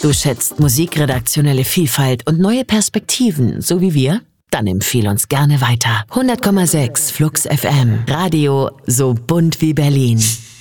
Du schätzt musikredaktionelle Vielfalt und neue Perspektiven, so wie wir? Dann empfehle uns gerne weiter. 100,6 Flux FM. Radio so bunt wie Berlin.